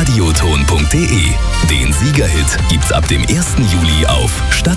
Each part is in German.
Radioton.de. Den Siegerhit gibt's ab dem 1. Juli auf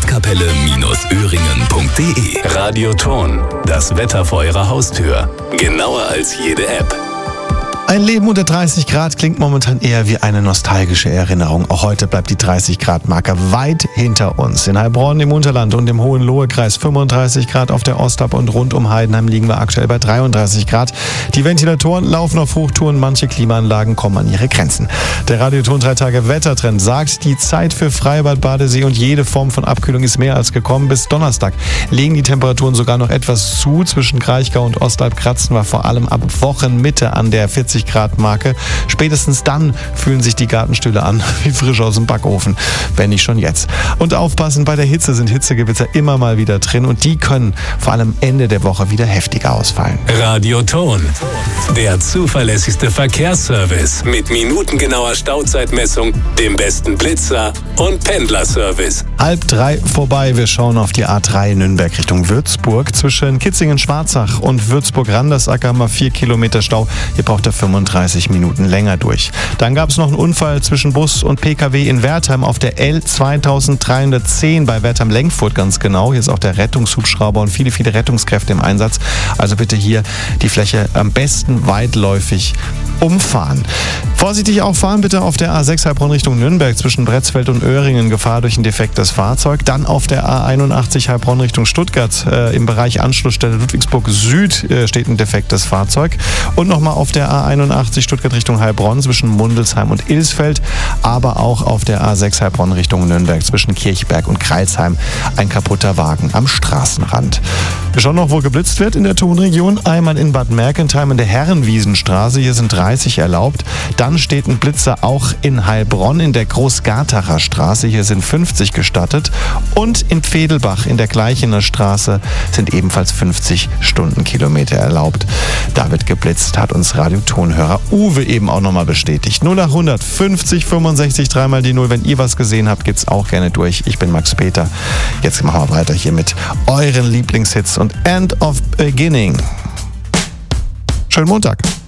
Stadtkapelle-Öhringen.de. Radioton, das Wetter vor Ihrer Haustür. Genauer als jede App. Ein Leben unter 30 Grad klingt momentan eher wie eine nostalgische Erinnerung. Auch heute bleibt die 30-Grad-Marke weit hinter uns. In Heilbronn im Unterland und im Hohenlohe-Kreis 35 Grad, auf der Ostalb und rund um Heidenheim liegen wir aktuell bei 33 Grad. Die Ventilatoren laufen auf Hochtouren, manche Klimaanlagen kommen an ihre Grenzen. Der Radioton 3-Tage-Wettertrend sagt, die Zeit für Freibad, Badesee und jede Form von Abkühlung ist mehr als gekommen. Bis Donnerstag legen die Temperaturen sogar noch etwas zu. Zwischen Kraichgau und Ostalb kratzen wir vor allem ab Wochenmitte an der 40 Grad Marke. Spätestens dann fühlen sich die Gartenstühle an wie frisch aus dem Backofen, wenn nicht schon jetzt. Und aufpassen, bei der Hitze sind Hitzegewitter immer mal wieder drin und die können vor allem Ende der Woche wieder heftiger ausfallen. Radioton, der zuverlässigste Verkehrsservice mit minutengenauer Stauzeitmessung, dem besten Blitzer und Pendlerservice. 2:30 vorbei, wir schauen auf die A3 Nürnberg Richtung Würzburg. Zwischen Kitzingen-Schwarzach und Würzburg-Randersacker haben wir 4 Kilometer Stau. Hier braucht er 35 Minuten länger durch. Dann gab es noch einen Unfall zwischen Bus und PKW in Wertheim auf der L 2310 bei Wertheim-Lengfurt ganz genau. Hier ist auch der Rettungshubschrauber und viele Rettungskräfte im Einsatz. Also bitte hier die Fläche am besten weitläufig umfahren. Vorsichtig auch fahren bitte auf der A6 Heilbronn Richtung Nürnberg zwischen Bretzfeld und Öhringen. Gefahr durch ein defektes Fahrzeug. Dann auf der A81 Heilbronn Richtung Stuttgart im Bereich Anschlussstelle Ludwigsburg Süd steht ein defektes Fahrzeug. Und nochmal auf der A81 Stuttgart Richtung Heilbronn zwischen Mundelsheim und Ilsfeld. Aber auch auf der A6 Heilbronn Richtung Nürnberg zwischen Kirchberg und Kreilsheim ein kaputter Wagen am Straßenrand. Wir schauen noch, wo geblitzt wird in der Tonregion. Einmal in Bad Mergentheim in der Herrenwiesenstraße. Hier sind 30 erlaubt. Dann steht ein Blitzer auch in Heilbronn in der Großgartacher Straße. Hier sind 50 gestattet. Und in Pfedelbach in der Gleichener Straße sind ebenfalls 50 Stundenkilometer erlaubt. Da wird geblitzt, hat uns Radiotonhörer Uwe eben auch nochmal bestätigt. 0800 50 65 3 die 0. Wenn ihr was gesehen habt, geht's auch gerne durch. Ich bin Max Peter. Jetzt machen wir weiter hier mit euren Lieblingshits und End of Beginning. Schönen Montag.